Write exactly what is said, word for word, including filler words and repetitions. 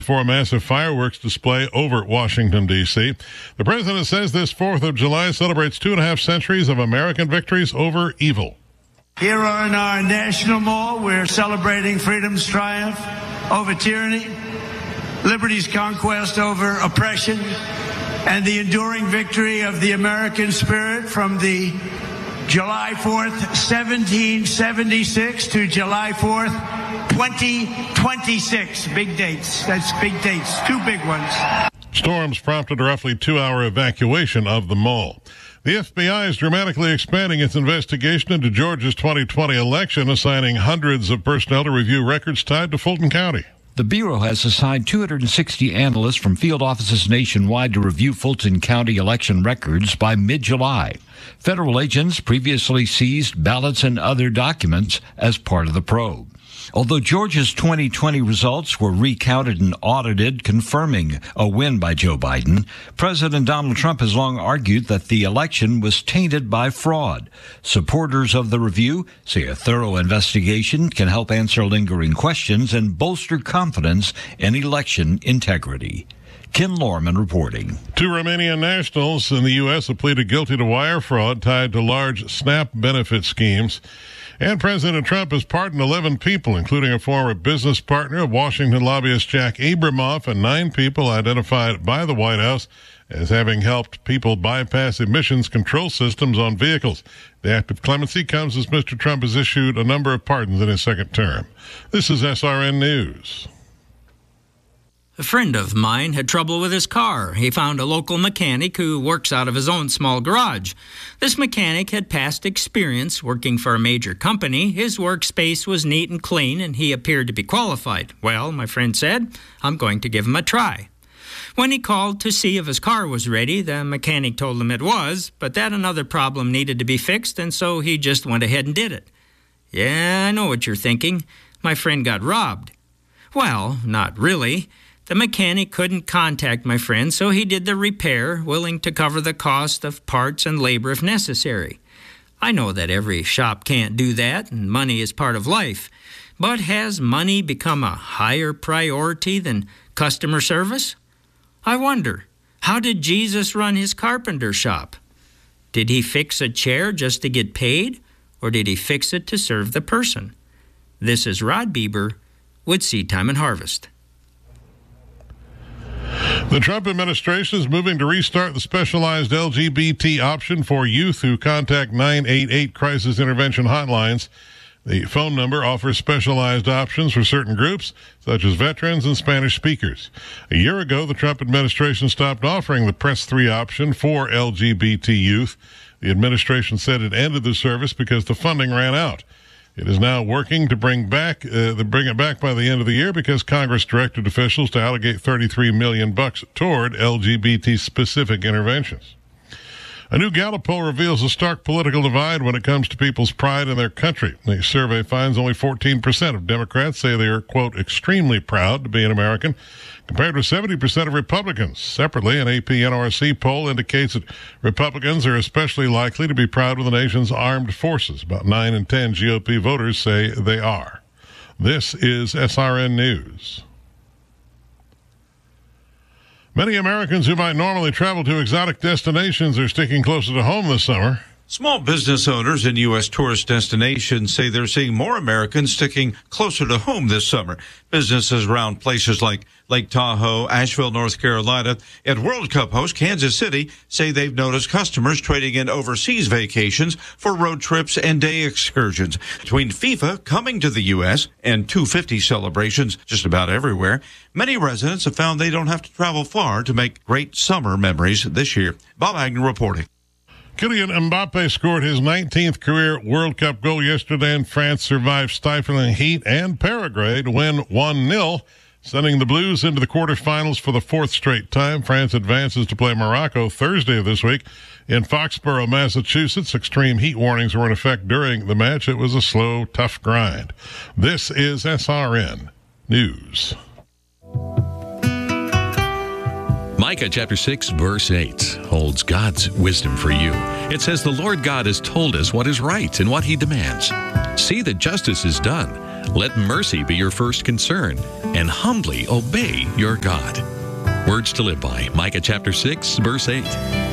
for a massive fireworks display over Washington, D C The president says this fourth of July celebrates two and a half centuries of American victories over evil. Here on our National Mall, we're celebrating freedom's triumph over tyranny, liberty's conquest over oppression, and the enduring victory of the American spirit from the July fourth, seventeen seventy-six to July fourth, twenty twenty-six. Big dates. That's big dates. Two big ones. Storms prompted a roughly two-hour evacuation of the mall. The F B I is dramatically expanding its investigation into Georgia's twenty twenty election, assigning hundreds of personnel to review records tied to Fulton County. The Bureau has assigned two hundred sixty analysts from field offices nationwide to review Fulton County election records by mid-July. Federal agents previously seized ballots and other documents as part of the probe. Although Georgia's twenty twenty results were recounted and audited, confirming a win by Joe Biden, President Donald Trump has long argued that the election was tainted by fraud. Supporters of the review say a thorough investigation can help answer lingering questions and bolster confidence in election integrity. Ken Lorman reporting. Two Romanian nationals in the U S have pleaded guilty to wire fraud tied to large SNAP benefit schemes. And President Trump has pardoned eleven people, including a former business partner of Washington lobbyist Jack Abramoff, and nine people identified by the White House as having helped people bypass emissions control systems on vehicles. The act of clemency comes as Mister Trump has issued a number of pardons in his second term. This is S R N News. A friend of mine had trouble with his car. He found a local mechanic who works out of his own small garage. This mechanic had past experience working for a major company. His workspace was neat and clean, and he appeared to be qualified. Well, my friend said, I'm going to give him a try. When he called to see if his car was ready, the mechanic told him it was, but that another problem needed to be fixed, and so he just went ahead and did it. Yeah, I know what you're thinking. My friend got robbed. Well, not really. The mechanic couldn't contact my friend, so he did the repair, willing to cover the cost of parts and labor if necessary. I know that every shop can't do that, and money is part of life. But has money become a higher priority than customer service? I wonder, how did Jesus run his carpenter shop? Did he fix a chair just to get paid, or did he fix it to serve the person? This is Rod Bieber with Seed Time and Harvest. The Trump administration is moving to restart the specialized L G B T option for youth who contact nine eight eight crisis intervention hotlines. The phone number offers specialized options for certain groups, such as veterans and Spanish speakers. A year ago, the Trump administration stopped offering the Press three option for L G B T youth. The administration said it ended the service because the funding ran out. It is now working to bring back uh, to bring it back by the end of the year because Congress directed officials to allocate thirty-three million bucks toward L G B T-specific interventions. A new Gallup poll reveals a stark political divide when it comes to people's pride in their country. The survey finds only fourteen percent of Democrats say they are, quote, extremely proud to be an American, compared with seventy percent of Republicans. Separately, an A P N R C poll indicates that Republicans are especially likely to be proud of the nation's armed forces. About nine in ten G O P voters say they are. This is S R N News. Many Americans who might normally travel to exotic destinations are sticking closer to home this summer. Small business owners in U S tourist destinations say they're seeing more Americans sticking closer to home this summer. Businesses around places like Lake Tahoe, Asheville, North Carolina, and World Cup host Kansas City say they've noticed customers trading in overseas vacations for road trips and day excursions. Between FIFA coming to the U S and two fifty celebrations just about everywhere, many residents have found they don't have to travel far to make great summer memories this year. Bob Agnew reporting. Kylian Mbappe scored his nineteenth career World Cup goal yesterday, and France survived stifling heat and Paraguay to win one nil, sending the Blues into the quarterfinals for the fourth straight time. France advances to play Morocco Thursday of this week in Foxborough, Massachusetts. Extreme heat warnings were in effect during the match. It was a slow, tough grind. This is S R N News. Micah chapter six, verse eight holds God's wisdom for you. It says, the Lord God has told us what is right and what he demands. See that justice is done, Let mercy be your first concern, and humbly obey your God. Words to live by, Micah chapter six, verse eight.